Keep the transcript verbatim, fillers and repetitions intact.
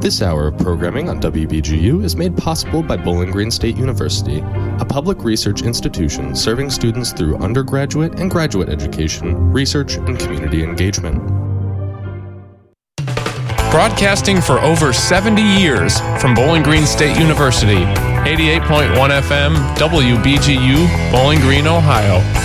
This hour of programming on W B G U is made possible by Bowling Green State University, a public research institution serving students through undergraduate and graduate education, research, and community engagement. Broadcasting for over seventy years from Bowling Green State University, eighty-eight point one F M, W B G U, Bowling Green, Ohio.